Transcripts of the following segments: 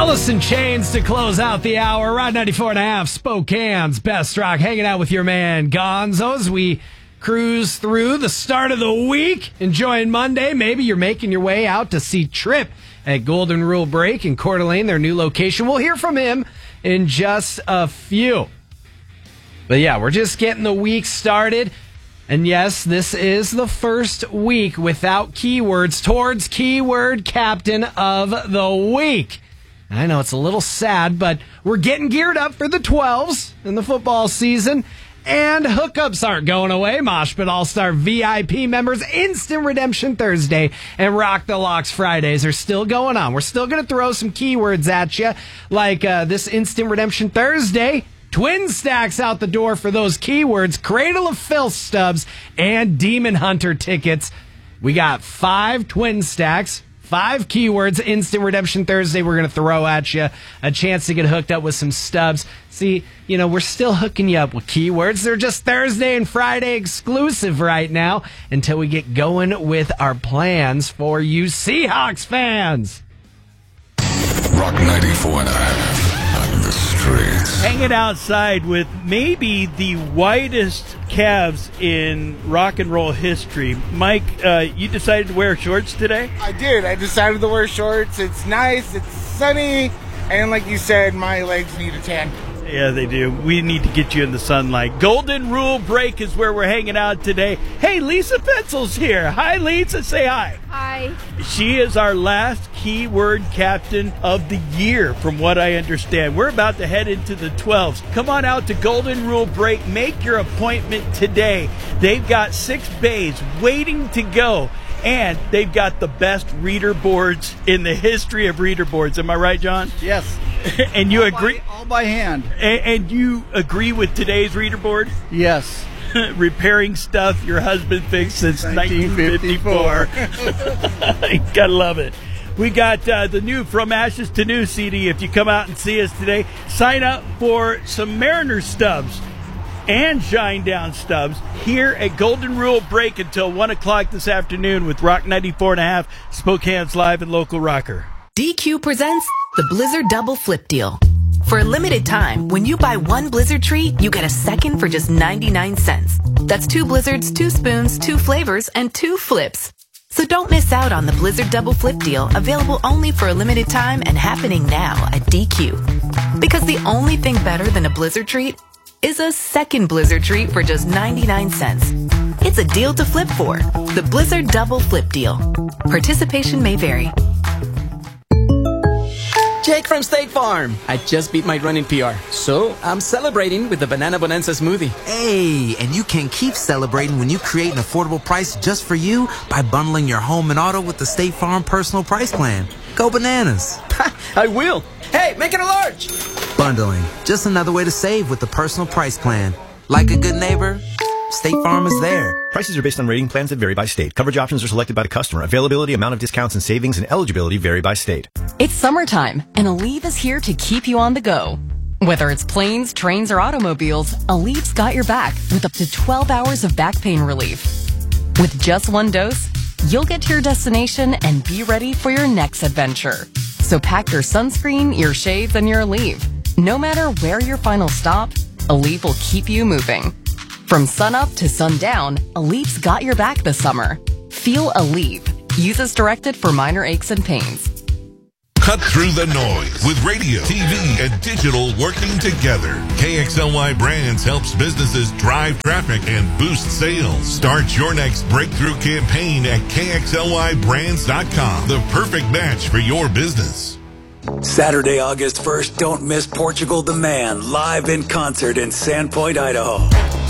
Alice in Chains to close out the hour. Rod 94.5, Spokane's best rock. Hanging out with your man Gonzo as we cruise through the start of the week. Enjoying Monday. Maybe you're making your way out to see Trip at Golden Rule Break in Coeur d'Alene, their new location. We'll hear from him in just a few. But yeah, we're just getting the week started. And yes, this is the first week without keywords towards Keyword Captain of the Week. I know it's a little sad, but we're getting geared up for the 12s in the football season. And hookups aren't going away. Mosh Pit All-Star VIP members, Instant Redemption Thursday, and Rock the Locks Fridays are still going on. We're still going to throw some keywords at you, like this Instant Redemption Thursday. Twin stacks out the door for those keywords, Cradle of Filth stubs, and Demon Hunter tickets. We got 5 twin stacks, 5 keywords, Instant Redemption Thursday we're going to throw at you. A chance to get hooked up with some stubs. See, we're still hooking you up with keywords. They're just Thursday and Friday exclusive right now until we get going with our plans for you Seahawks fans. Rock 94.5 on the streets. Hanging outside with maybe the whitest calves in rock and roll history. Mike, you decided to wear shorts today? I did. I decided to wear shorts. It's nice. It's sunny. And like you said, my legs need a tan. Yeah, they do. We need to get you in the sunlight. Golden Rule Break is where we're hanging out today. Hey, Lisa Fetzel's here. Hi, Lisa. Say hi. Hi. She is our last keyword captain of the year, from what I understand. We're about to head into the 12s. Come on out to Golden Rule Break. Make your appointment today. They've got 6 bays waiting to go. And they've got the best reader boards in the history of reader boards. Am I right, John? Yes. And you agree? All by hand. And you agree with today's reader board? Yes. Repairing stuff your husband fixed since 1954. Gotta love it. We got the new From Ashes to New CD. If you come out and see us today, sign up for some Mariner stubs and Shinedown stubs here at Golden Rule Break until 1 o'clock this afternoon with Rock 94.5, Spokane's live and local rocker. DQ presents the Blizzard Double Flip Deal. For a limited time, when you buy 1 Blizzard treat, you get a second for just 99 cents. That's 2 Blizzards, 2 spoons, 2 flavors, and 2 flips. So don't miss out on the Blizzard Double Flip Deal, available only for a limited time and happening now at DQ. Because the only thing better than a Blizzard treat is a second Blizzard treat for just 99 cents. It's a deal to flip for. The Blizzard Double Flip Deal. Participation may vary. Jake from State Farm. I just beat my running PR, so I'm celebrating with the Banana Bonanza smoothie. Hey, and you can keep celebrating when you create an affordable price just for you by bundling your home and auto with the State Farm Personal Price Plan. Go bananas. I will. Hey, make it a large. Bundling, just another way to save with the Personal Price Plan. Like a good neighbor, State Farm is there. Prices are based on rating plans that vary by state. Coverage options are selected by the customer. Availability, amount of discounts and savings, and eligibility vary by state. It's summertime, and Aleve is here to keep you on the go. Whether it's planes, trains, or automobiles, Aleve's got your back with up to 12 hours of back pain relief. With just 1 dose, you'll get to your destination and be ready for your next adventure. So pack your sunscreen, your shades, and your Aleve. No matter where your final stop, Aleve will keep you moving. From sunup to sundown, Aleve's got your back this summer. Feel Aleve. Use as directed for minor aches and pains. Cut through the noise with radio, TV, and digital working together. KXLY Brands helps businesses drive traffic and boost sales. Start your next breakthrough campaign at KXLYBrands.com. The perfect match for your business. Saturday, August 1st, don't miss Portugal the Man live in concert in Sandpoint, Idaho.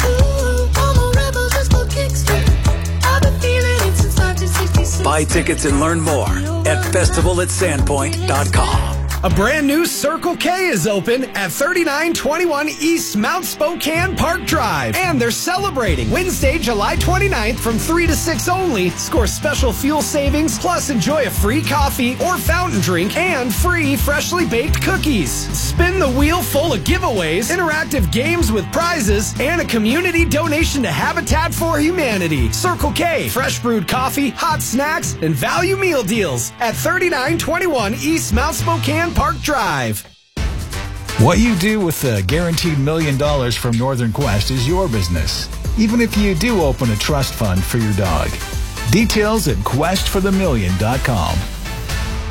Buy tickets and learn more at festivalatSandpoint.com. A brand new Circle K is open at 3921 East Mount Spokane Park Drive. And they're celebrating Wednesday, July 29th from 3 to 6 only. Score special fuel savings, plus enjoy a free coffee or fountain drink and free freshly baked cookies. Spin the wheel full of giveaways, interactive games with prizes, and a community donation to Habitat for Humanity. Circle K, fresh brewed coffee, hot snacks, and value meal deals at 3921 East Mount Spokane Park Drive. What you do with the guaranteed $1 million from Northern Quest is your business, even if you do open a trust fund for your dog. Details at questforthemillion.com.